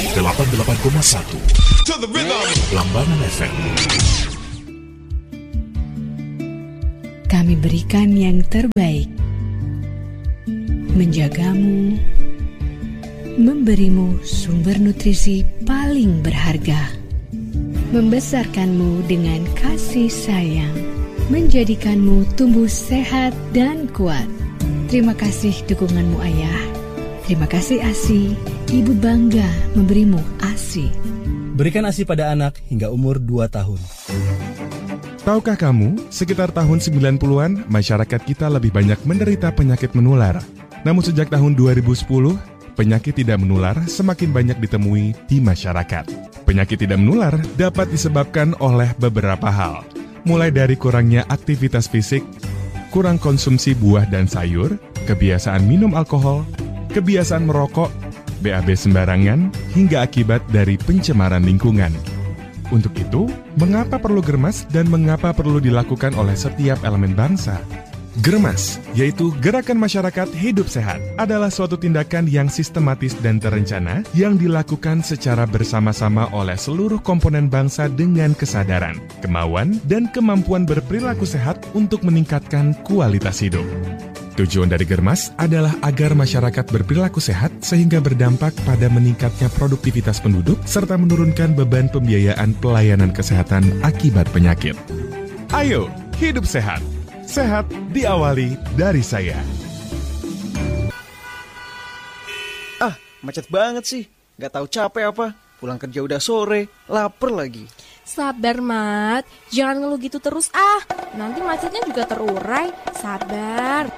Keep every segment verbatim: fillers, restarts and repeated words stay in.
delapan puluh delapan koma satu Lambanan F M. Kami berikan yang terbaik, menjagamu, memberimu sumber nutrisi paling berharga, membesarkanmu dengan kasih sayang, menjadikanmu tumbuh sehat dan kuat. Terima kasih dukunganmu Ayah. Terima kasih ASI. Ibu bangga memberimu ASI. Berikan ASI pada anak hingga umur dua tahun. Tahukah kamu, sekitar tahun sembilan puluhan, masyarakat kita lebih banyak menderita penyakit menular. Namun sejak tahun dua ribu sepuluh, penyakit tidak menular semakin banyak ditemui di masyarakat. Penyakit tidak menular dapat disebabkan oleh beberapa hal, mulai dari kurangnya aktivitas fisik, kurang konsumsi buah dan sayur, kebiasaan minum alkohol, kebiasaan merokok, B A B sembarangan, hingga akibat dari pencemaran lingkungan. Untuk itu, mengapa perlu Germas dan mengapa perlu dilakukan oleh setiap elemen bangsa? Germas, yaitu Gerakan Masyarakat Hidup Sehat, adalah suatu tindakan yang sistematis dan terencana yang dilakukan secara bersama-sama oleh seluruh komponen bangsa dengan kesadaran, kemauan, dan kemampuan berperilaku sehat untuk meningkatkan kualitas hidup. Tujuan dari Germas adalah agar masyarakat berperilaku sehat sehingga berdampak pada meningkatnya produktivitas penduduk serta menurunkan beban pembiayaan pelayanan kesehatan akibat penyakit. Ayo, hidup sehat. Sehat diawali dari saya. Ah, macet banget sih. Gak tahu capek apa. Pulang kerja udah sore, lapar lagi. Sabar, Mat. Jangan ngeluh gitu terus ah. Nanti macetnya juga terurai. Sabar.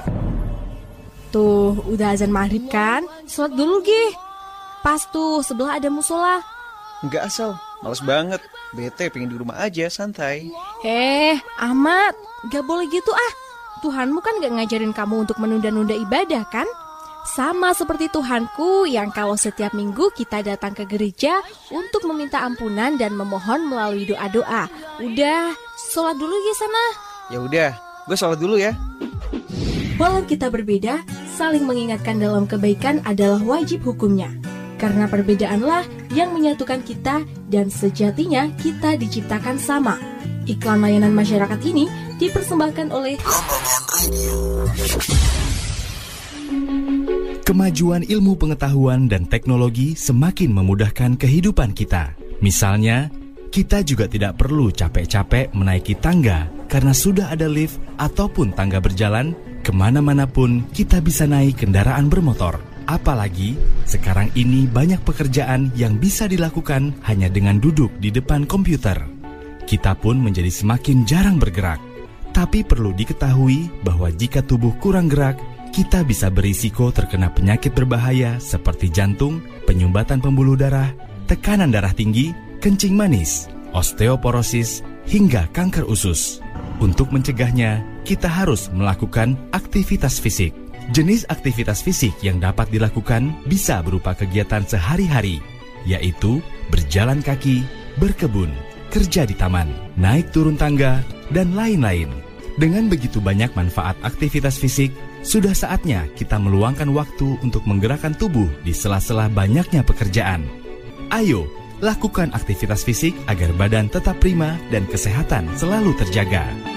Tuh, udah azan maghrib kan? Sholat dulu, Gih. Pas tuh, sebelah ada musola. Enggak asal, males banget. Bete pengen di rumah aja, santai. Eh, Ahmad, gak boleh gitu ah. Tuhanmu kan gak ngajarin kamu untuk menunda-nunda ibadah kan? Sama seperti Tuhanku yang kalau setiap minggu kita datang ke gereja untuk meminta ampunan dan memohon melalui doa-doa. Udah, sholat dulu ya sana. Ya udah, gue sholat dulu ya. Walau kita berbeda, saling mengingatkan dalam kebaikan adalah wajib hukumnya. Karena perbedaanlah yang menyatukan kita dan sejatinya kita diciptakan sama. Iklan layanan masyarakat ini dipersembahkan oleh Kemajuan ilmu pengetahuan dan teknologi semakin memudahkan kehidupan kita. Misalnya, kita juga tidak perlu capek-capek menaiki tangga karena sudah ada lift ataupun tangga berjalan. Kemana-mana pun kita bisa naik kendaraan bermotor. Apalagi sekarang ini banyak pekerjaan yang bisa dilakukan hanya dengan duduk di depan komputer. Kita pun menjadi semakin jarang bergerak. Tapi perlu diketahui bahwa jika tubuh kurang gerak, kita bisa berisiko terkena penyakit berbahaya seperti jantung, penyumbatan pembuluh darah, tekanan darah tinggi, kencing manis, osteoporosis, hingga kanker usus. Untuk mencegahnya, kita harus melakukan aktivitas fisik. Jenis aktivitas fisik yang dapat dilakukan bisa berupa kegiatan sehari-hari, yaitu berjalan kaki, berkebun, kerja di taman, naik turun tangga, dan lain-lain. Dengan begitu banyak manfaat aktivitas fisik, sudah saatnya kita meluangkan waktu untuk menggerakkan tubuh di sela-sela banyaknya pekerjaan. Ayo, lakukan aktivitas fisik agar badan tetap prima dan kesehatan selalu terjaga.